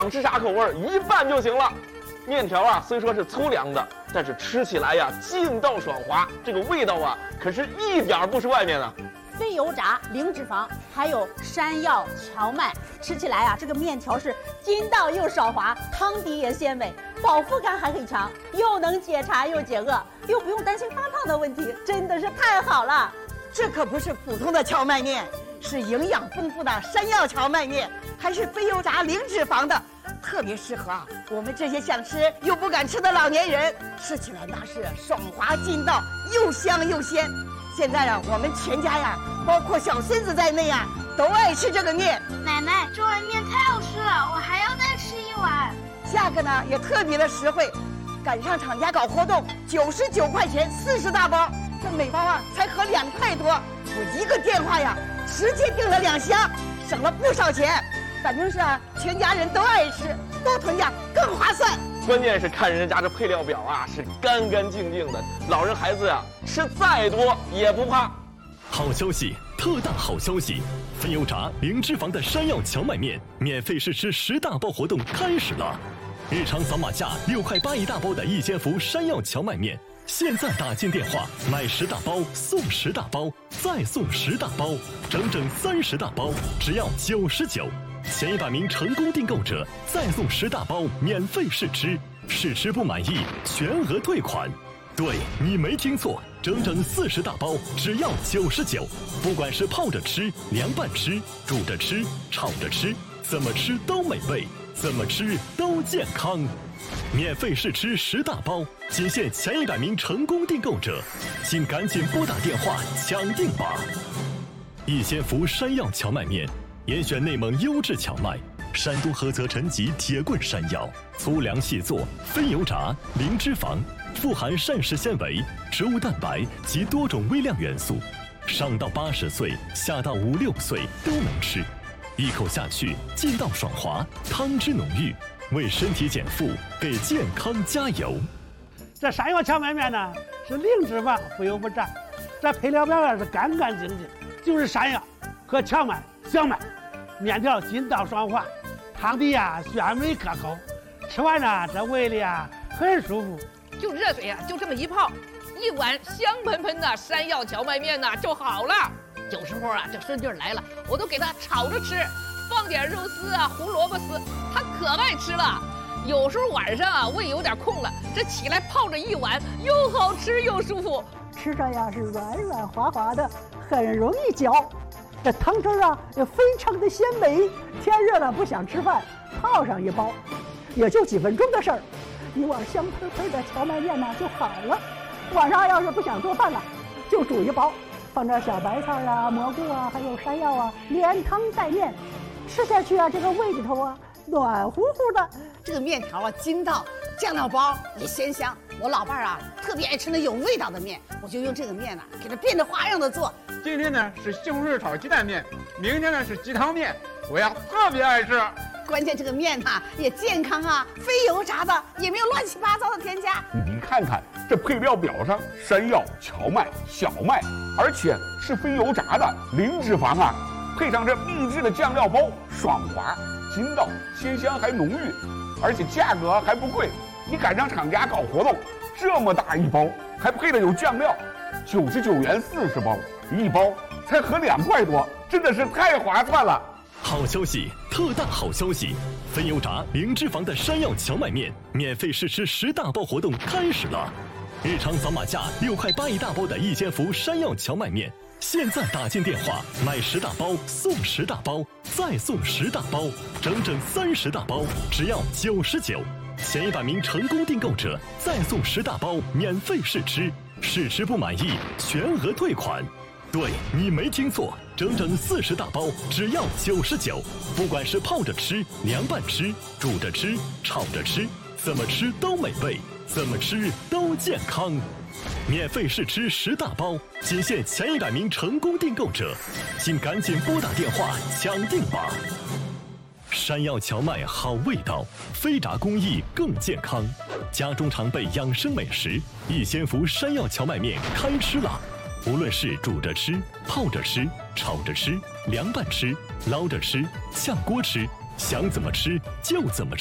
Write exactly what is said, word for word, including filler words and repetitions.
想吃啥口味一拌就行了。面条啊，虽说是粗粮的，但是吃起来呀劲道爽滑，这个味道啊可是一点不输外面的。 非油炸、零脂肪，还有山药、荞麦，吃起来啊，这个面条是筋道又爽滑，汤底也鲜美，饱腹感还很强，又能解馋又解饿，又不用担心发胖的问题，真的是太好了。 这可不是普通的荞麦面，是营养丰富的山药荞麦面，还是非油炸、零脂肪的，特别适合啊我们这些想吃又不敢吃的老年人，吃起来那是爽滑劲道，又香又鲜。现在啊，我们全家呀，包括小孙子在内啊，都爱吃这个面。 奶奶，这碗面太好吃了，我还要再吃一碗。 价格呢也特别的实惠，赶上厂家搞活动，九十九块钱四十大包，这每包啊才合两块多。我一个电话呀，直接订了两箱，省了不少钱。反正是啊，全家人都爱吃，多囤点更划算。 关键是看人家这配料表啊，是干干净净的，老人孩子呀、啊、吃再多也不怕。 好消息，特大好消息！非油炸、零脂肪的山药荞麦面免费试吃十大包活动开始了。日常扫码价六块八一大包的一千伏山药荞麦面，现在打进电话买十大包送十大包，再送十大包，整整三十大包，只要九十九。前一百名成功订购者再送十大包免费试吃，试吃不满意全额退款。对，你没听错，整整四十大包只要九十九，不管是泡着吃、凉拌吃、煮着吃、炒着吃，怎么吃都美味，怎么吃都健康。免费试吃十大包，仅限前一百名成功订购者，请赶紧拨打电话抢订吧！一千伏山药荞麦面。严选内蒙优质荞麦，山东菏泽陈集铁棍山药，粗粮细做，非油炸，零脂肪，富含膳食纤维、植物蛋白及多种微量元素，上到八十岁，下到五六岁都能吃，一口下去劲道爽滑，汤汁浓郁，为身体减负，给健康加油。 这山药荞麦面呢是零脂肪，不油不炸，这配料表啊是干干净净，就是山药和荞麦、小麦。面条筋道爽滑，汤底呀鲜美可口，吃完呢这胃里啊很舒服。 就热水呀、啊，就这么一泡，一碗香喷喷的山药荞麦面呐就好了。有时候啊，这孙女来了，我都给她炒着吃，放点肉丝啊、胡萝卜丝，她可爱吃了。有时候晚上啊胃有点空了，这起来泡着一碗，又好吃又舒服， 吃着呀是软软滑滑的，很容易嚼。这汤汁啊也非常的鲜美，天热了不想吃饭，泡上一包，也就几分钟的事儿，一碗香喷喷的荞麦面呢就好了。晚上要是不想做饭了，就煮一包，放点小白菜啊、蘑菇啊，还有山药啊，连汤带面，吃下去啊，这个胃里头啊暖乎乎的。 这个面条啊筋道，酱料包也鲜香。我老伴儿啊特别爱吃那有味道的面，我就用这个面呢、啊、给它变着花样的做。 今天呢是西红柿炒鸡蛋面，明天呢是鸡汤面，我呀特别爱吃。 关键这个面呐、啊、也健康啊，非油炸的，也没有乱七八糟的添加。 你看看这配料表上，山药、荞麦、小麦，而且是非油炸的，零脂肪啊，配上这秘制的酱料包，爽滑、筋道、鲜香还浓郁，而且价格还不贵。你赶上厂家搞活动，这么大一包，还配的有酱料，九十九元四十包，一包才合两块多，真的是太划算了。 好消息，特大好消息！非油炸、零脂肪的山药荞麦面免费试吃十大包活动开始了。日常扫码价六块八一大包的一千伏山药荞麦面，现在打进电话买十大包送十大包，再送十大包，整整三十大包，只要九十九。前一百名成功订购者再送十大包免费试吃，试吃不满意全额退款。对，你没听错，整整四十大包只要九十九，不管是泡着吃、凉拌吃、煮着吃、炒着吃，怎么吃都美味，怎么吃都健康。免费试吃十大包，仅限前一百名成功订购者，请赶紧拨打电话抢订吧。山药荞麦好味道，非炸工艺更健康。家中常备养生美食，一千伏山药荞麦面开吃了。无论是煮着吃、泡着吃、炒着吃、凉拌吃、捞着吃、炝锅吃， 想怎么吃就怎么吃。